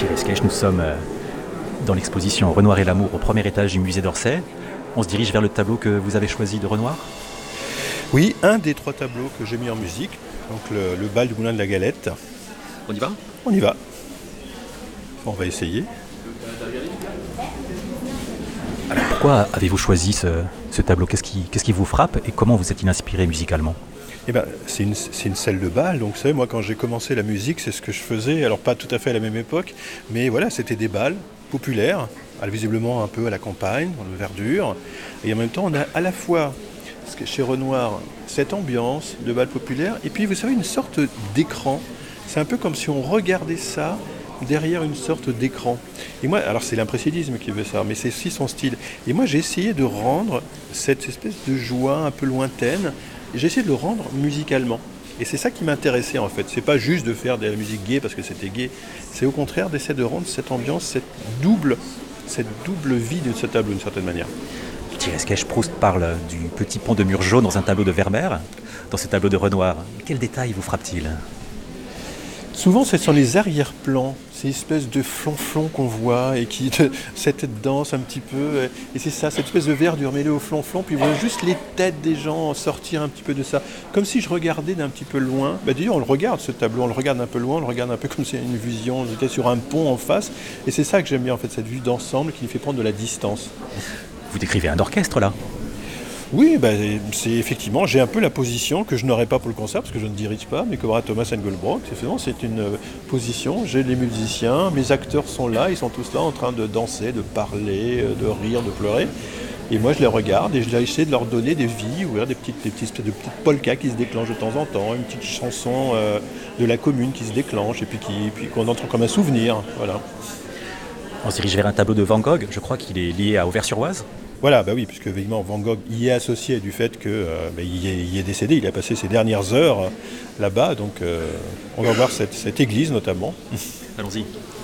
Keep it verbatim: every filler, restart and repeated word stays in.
Thierry Skech, nous sommes euh, dans l'exposition Renoir et l'amour au premier étage du musée d'Orsay. On se dirige vers le tableau que vous avez choisi de Renoir. Oui, un des trois tableaux que j'ai mis en musique, donc le, le bal du Moulin de la Galette. On y va ? On y va. On va essayer. Alors pourquoi avez-vous choisi ce, ce tableau ? Qu'est-ce qui, qu'est-ce qui vous frappe et comment vous êtes-il inspiré musicalement ? Eh ben, c'est une, c'est une salle de bal, donc vous savez, moi quand j'ai commencé la musique, c'est ce que je faisais, alors pas tout à fait à la même époque, mais voilà, c'était des bals populaires, visiblement un peu à la campagne, dans le verdure, et en même temps on a à la fois, chez Renoir, cette ambiance de bal populaire, et puis vous savez, une sorte d'écran, c'est un peu comme si on regardait ça derrière une sorte d'écran. Et moi, alors c'est l'impressionnisme qui veut ça, mais c'est aussi son style. Et moi j'ai essayé de rendre cette espèce de joie un peu lointaine, j'ai essayé de le rendre musicalement. Et c'est ça qui m'intéressait en fait. C'est pas juste de faire de la musique gaie parce que c'était gaie. C'est au contraire d'essayer de rendre cette ambiance, cette double, cette double vie de ce tableau d'une certaine manière. Thierry Skech, Proust parle du petit pont de mur jaune dans un tableau de Vermeer, dans ce tableau de Renoir. Quel détail vous frappe-t-il ? Souvent, ce sont les arrière-plans, ces espèces de flonflons qu'on voit et qui, de, cette danse un petit peu, et c'est ça, cette espèce de verdure mêlée au flonflon, puis on voit juste les têtes des gens sortir un petit peu de ça, comme si je regardais d'un petit peu loin. Bah, d'ailleurs, on le regarde ce tableau, on le regarde un peu loin, on le regarde un peu comme si c'était une vision, j'étais sur un pont en face, et c'est ça que j'aime bien en fait, cette vue d'ensemble qui nous fait prendre de la distance. Vous décrivez un orchestre là ? Oui, ben, c'est effectivement, j'ai un peu la position que je n'aurais pas pour le concert, parce que je ne dirige pas, mais qu'aura Thomas Engelbrock. C'est une position, j'ai les musiciens, mes acteurs sont là, ils sont tous là en train de danser, de parler, de rire, de pleurer. Et moi je les regarde et je vais essayer de leur donner des vies, ou des petites, des petites, de petites polkas qui se déclenchent de temps en temps, une petite chanson euh, de la commune qui se déclenche et puis, qui, puis qu'on entend comme un souvenir. Voilà. On se dirige vers un tableau de Van Gogh, je crois qu'il est lié à Auvers-sur-Oise. Voilà, bah oui, puisque évidemment Van Gogh y est associé du fait qu'il euh, bah, y, y est décédé, il a passé ses dernières heures euh, là-bas, donc euh, on va voir cette, cette église notamment. Allons-y.